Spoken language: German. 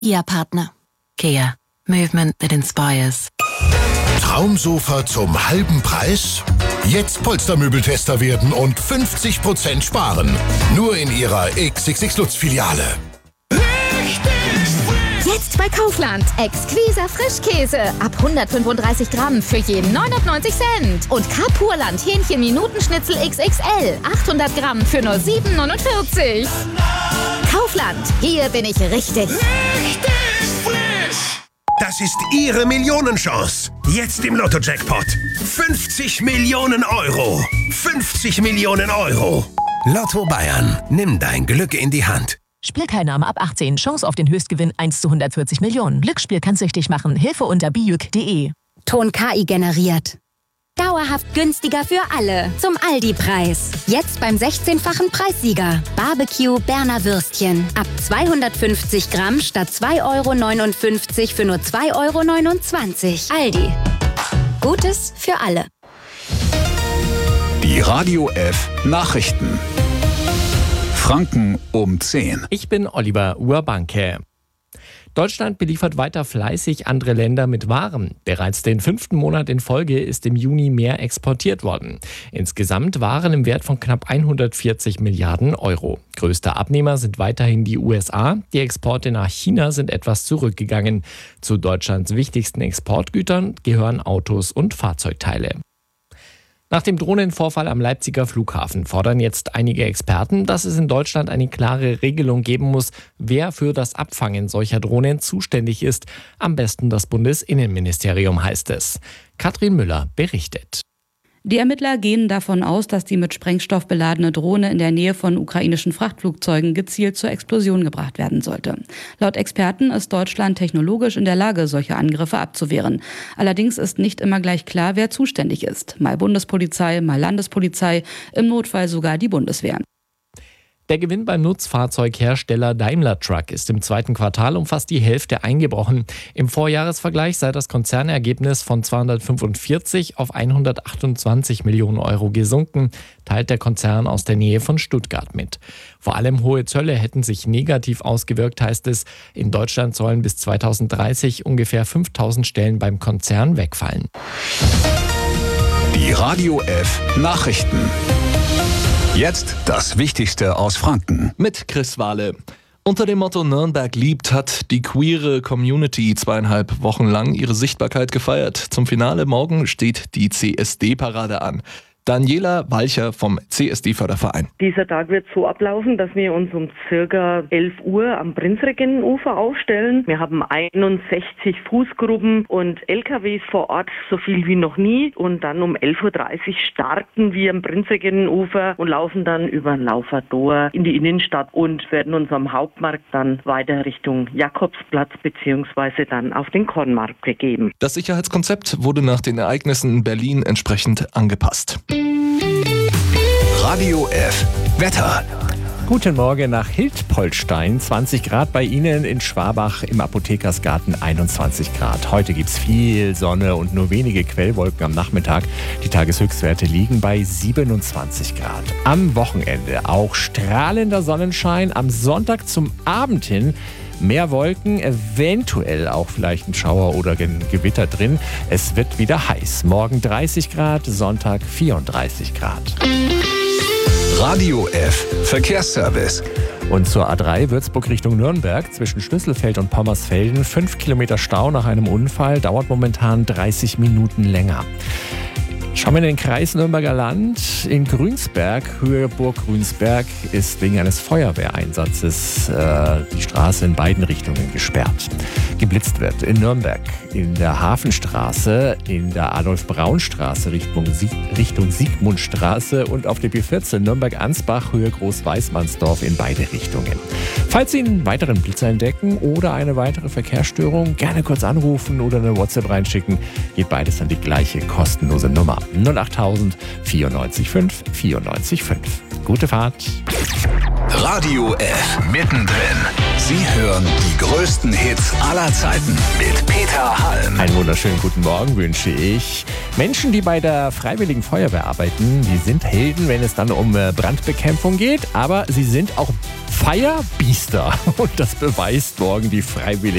Kia-Partner. Kia. Movement that inspires. Traumsofa zum halben Preis? Jetzt Polstermöbeltester werden und 50% sparen. Nur in Ihrer XXX Lutz-Filiale. Jetzt bei Kaufland. Exquiser Frischkäse. Ab 135 Gramm für je 99 Cent. Und Kapurland Hähnchen-Minutenschnitzel XXL. 800 Gramm für nur 7,49. Kaufland. Hier bin ich richtig. Das ist Ihre Millionenchance. Jetzt im Lotto-Jackpot. 50 Millionen Euro. 50 Millionen Euro. Lotto Bayern. Nimm dein Glück in die Hand. Spielteilnahme ab 18. Chance auf den Höchstgewinn 1 zu 140 Millionen. Glücksspiel kann süchtig machen. Hilfe unter bijuk.de. Ton KI generiert. Dauerhaft günstiger für alle. Zum Aldi-Preis. Jetzt beim 16-fachen Preissieger. Barbecue Berner Würstchen. Ab 250 Gramm statt 2,59 € für nur 2,29 €. Aldi. Gutes für alle. Die Radio F Nachrichten. Franken um 10. Ich bin Oliver Urbanke. Deutschland beliefert weiter fleißig andere Länder mit Waren. Bereits den 5. Monat in Folge ist im Juni mehr exportiert worden. Insgesamt Waren im Wert von knapp 140 Milliarden Euro. Größter Abnehmer sind weiterhin die USA. Die Exporte nach China sind etwas zurückgegangen. Zu Deutschlands wichtigsten Exportgütern gehören Autos und Fahrzeugteile. Nach dem Drohnenvorfall am Leipziger Flughafen fordern jetzt einige Experten, dass es in Deutschland eine klare Regelung geben muss, wer für das Abfangen solcher Drohnen zuständig ist. Am besten das Bundesinnenministerium, heißt es. Katrin Müller berichtet. Die Ermittler gehen davon aus, dass die mit Sprengstoff beladene Drohne in der Nähe von ukrainischen Frachtflugzeugen gezielt zur Explosion gebracht werden sollte. Laut Experten ist Deutschland technologisch in der Lage, solche Angriffe abzuwehren. Allerdings ist nicht immer gleich klar, wer zuständig ist. Mal Bundespolizei, mal Landespolizei, im Notfall sogar die Bundeswehr. Der Gewinn beim Nutzfahrzeughersteller Daimler Truck ist im 2. Quartal um fast die Hälfte eingebrochen. Im Vorjahresvergleich sei das Konzernergebnis von 245 auf 128 Millionen Euro gesunken, teilt der Konzern aus der Nähe von Stuttgart mit. Vor allem hohe Zölle hätten sich negativ ausgewirkt, heißt es. In Deutschland sollen bis 2030 ungefähr 5000 Stellen beim Konzern wegfallen. Die Radio F Nachrichten. Jetzt das Wichtigste aus Franken. Mit Chris Wahle. Unter dem Motto Nürnberg liebt hat die queere Community 2,5 Wochen lang ihre Sichtbarkeit gefeiert. Zum Finale morgen steht die CSD-Parade an. Daniela Walcher vom CSD-Förderverein. Dieser Tag wird so ablaufen, dass wir uns um circa 11 Uhr am Prinzregentenufer aufstellen. Wir haben 61 Fußgruppen und LKWs vor Ort, so viel wie noch nie. Und dann um 11.30 Uhr starten wir am Prinzregentenufer und laufen dann über den Lauferdor in die Innenstadt und werden uns am Hauptmarkt dann weiter Richtung Jakobsplatz bzw. dann auf den Kornmarkt begeben. Das Sicherheitskonzept wurde nach den Ereignissen in Berlin entsprechend angepasst. Radio F Wetter. Guten Morgen nach Hildpolstein. 20 Grad bei Ihnen, in Schwabach im Apothekersgarten 21 Grad. Heute gibt es viel Sonne und nur wenige Quellwolken am Nachmittag. Die Tageshöchstwerte liegen bei 27 Grad. Am Wochenende auch strahlender Sonnenschein. Am Sonntag zum Abend hin mehr Wolken, eventuell auch vielleicht ein Schauer oder ein Gewitter drin. Es wird wieder heiß. Morgen 30 Grad, Sonntag 34 Grad. Radio F Verkehrsservice. Und zur A3 Würzburg Richtung Nürnberg zwischen Schlüsselfeld und Pommersfelden 5 Kilometer Stau nach einem Unfall, dauert momentan 30 Minuten länger. Schauen wir in den Kreis Nürnberger Land. In Grünsberg, Höhe Burg Grünsberg, ist wegen eines Feuerwehreinsatzes die Straße in beiden Richtungen gesperrt. Geblitzt wird in Nürnberg, in der Hafenstraße, in der Adolf-Braun-Straße Richtung Siegmundstraße und auf der B14 Nürnberg-Ansbach, Höhe Groß-Weißmannsdorf in beide Richtungen. Falls Sie einen weiteren Blitzer entdecken oder eine weitere Verkehrsstörung, gerne kurz anrufen oder eine WhatsApp reinschicken. Geht beides an die gleiche kostenlose Nummer. 08000 94 5 94 5. Gute Fahrt. Radio F. Mittendrin. Sie hören die größten Hits aller Zeiten mit Peter Halm. Einen wunderschönen guten Morgen wünsche ich. Menschen, die bei der Freiwilligen Feuerwehr arbeiten, die sind Helden, wenn es dann um Brandbekämpfung geht. Aber sie sind auch Firebiester. Und das beweist morgen die Freiwillige